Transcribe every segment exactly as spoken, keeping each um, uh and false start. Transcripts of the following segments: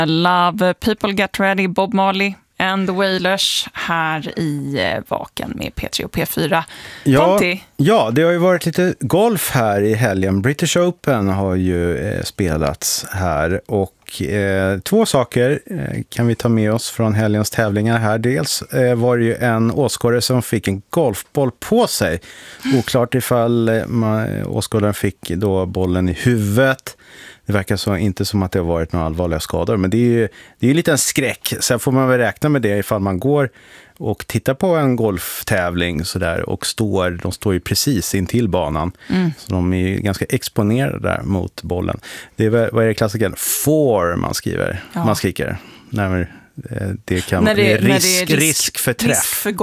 Love People Get Ready, Bob Marley and the Wailers här i Vaken med P tre och P fyra. Ja, Tomti? ja, det har ju varit lite golf här i helgen. British Open har ju eh, spelats här och eh, två saker eh, kan vi ta med oss från helgens tävlingar här. Dels eh, var det ju en åskådare som fick en golfboll på sig. Oklart ifall eh, man, åskådaren fick då bollen i huvudet. Det verkar så inte som att det har varit några allvarliga skador, men det är ju det är ju lite en skräck. Sen får man väl räkna med det ifall man går och tittar på en golftävling så där, och står, de står ju precis intill banan. Mm. Så de är ju ganska exponerade där mot bollen. Det är, vad är det klassiken? Four man skriver, ja. man skriker. När det kan när det, det är risk, när det är risk, risk för träff. Risk för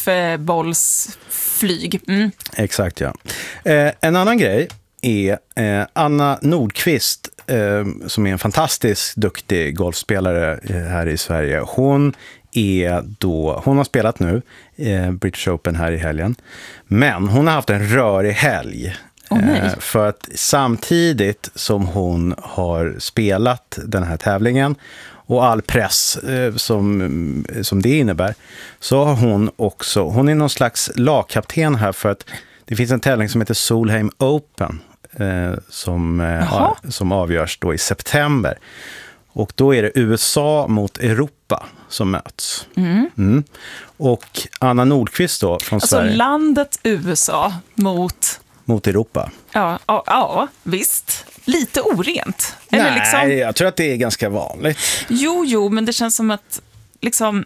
golfbollsflyg. Mm. Exakt, ja. Eh, en annan grej är eh, Anna Nordqvist eh, som är en fantastiskt duktig golfspelare eh, här i Sverige. Hon är då, hon har spelat nu eh, British Open här i helgen, men hon har haft en rörig helg. Oh, nej. Eh, för att samtidigt som hon har spelat den här tävlingen och all press eh, som, som det innebär, så har hon också, hon är någon slags lagkapten här, för att det finns en tävling som heter Solheim Open eh, som, eh, som avgörs då i september. Och då är det U S A mot Europa som möts. Mm. Mm. Och Anna Nordqvist då från alltså Sverige. Alltså landet U S A mot... Mot Europa. Ja, ja, ja, visst. Lite orent. Eller Nej, liksom... jag tror att det är ganska vanligt. Jo, jo, men det känns som att liksom...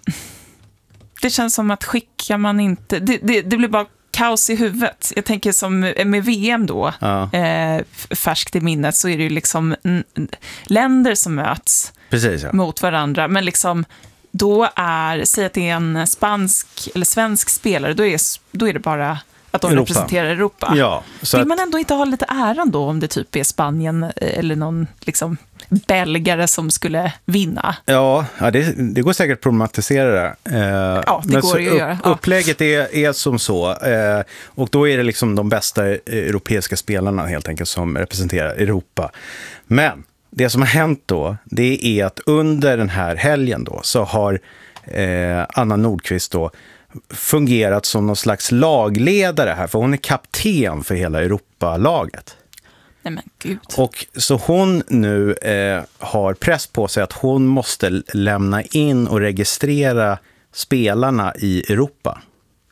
Det känns som att skickar man inte... Det, det, det blir bara kaos i huvudet. Jag tänker som med V M då, ja. eh, färskt i minnet, så är det ju liksom n- länder som möts Precis, ja. mot varandra. Men liksom då är, säg att det är en spansk eller svensk spelare, då är, då är det bara att de Europa. representerar Europa. Ja, så vill att... man ändå inte ha lite äran då om det typ är Spanien eller någon liksom belgare som skulle vinna? Ja, ja det, det går säkert att problematisera det. Eh, ja, det men går så, ju att upp, göra. Ja. Upplägget är, är som så. Eh, och då är det liksom de bästa europeiska spelarna helt enkelt som representerar Europa. Men det som har hänt då, det är att under den här helgen då så har eh, Anna Nordqvist då fungerat som någon slags lagledare här, för hon är kapten för hela Europalaget. Nej men gud. Och så hon nu eh, har press på sig att hon måste lämna in och registrera spelarna i Europa.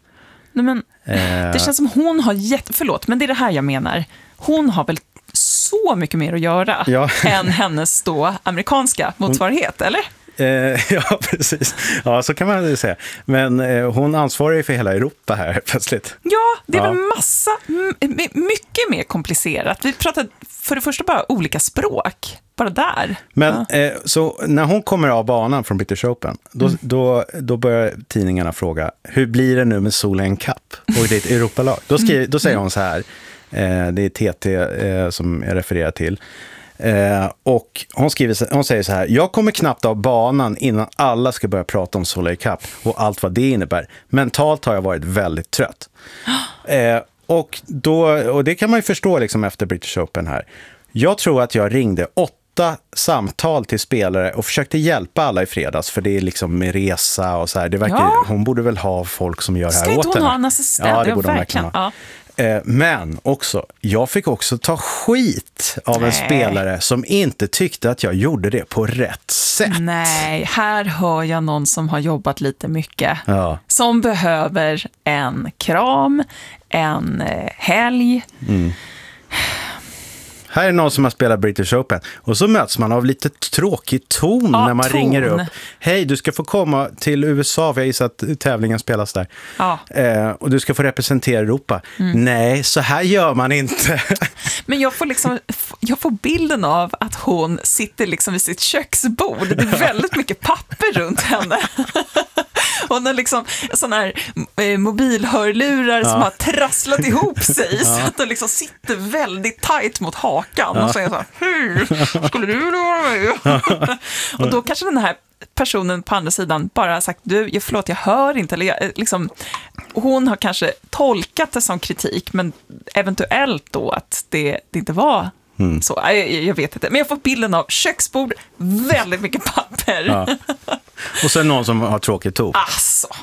Nej men, eh. det känns som hon har jätte... Förlåt, men det är det här jag menar. Hon har väl så mycket mer att göra ja. än hennes då amerikanska motsvarighet, hon... eller? Eh, ja, precis. Ja, så kan man ju säga. Men eh, hon ansvarar ju för hela Europa här plötsligt. Ja, det är ja. väl massa, m- mycket mer komplicerat. Vi pratar för det första bara olika språk, bara där. Men ja. eh, så när hon kommer av banan från British Open, då, mm. då, då börjar tidningarna fråga, hur blir det nu med Solheim Cup och ditt Europalag? Då, skriver, då säger hon så här, eh, det är T T eh, som jag refererar till. Eh, och hon, skriver, hon säger så här: jag kommer knappt av banan innan alla ska börja prata om Solheim Cup och allt vad det innebär. Mentalt har jag varit väldigt trött. Eh, och, då, och det kan man ju förstå liksom efter British Open här. Jag tror att jag ringde åtta samtal till spelare och försökte hjälpa alla i fredags, för det är liksom med resa och så här. Det verkar, ja. Hon borde väl ha folk som gör det här åt henne. Ska inte hon ha en assistent? Ja, det borde hon verkligen ha. Ja. Men också, jag fick också ta skit av Nej. en spelare som inte tyckte att jag gjorde det på rätt sätt. Nej, här hör jag någon som har jobbat lite mycket. Ja. Som behöver en kram, en helg. Mm. Här är någon som har spelat British Open och så möts man av lite tråkig ton ja, när man ton. ringer upp. Hej, du ska få komma till U S A, för jag gissar att tävlingen spelas där. Ja. Eh, och du ska få representera Europa. Mm. Nej, så här gör man inte. Men jag får liksom, jag får bilden av att hon sitter liksom vid sitt köksbord. Det är väldigt mycket papper runt henne. Hon har liksom sådana här eh, mobilhörlurar ja. som har trasslat ihop sig ja. så att de liksom sitter väldigt tajt mot hakan. Ja. Och så är jag så här, hur skulle du vilja vara med? Och då kanske den här personen på andra sidan bara har sagt, du, jag, förlåt, jag hör inte. Eller jag, liksom, hon har kanske tolkat det som kritik, men eventuellt då att det, det inte var Mm. Så, jag, jag vet inte. Men jag får bilden av köksbord, väldigt mycket papper. Ja. Och sen någon som har tråkigt top. Alltså,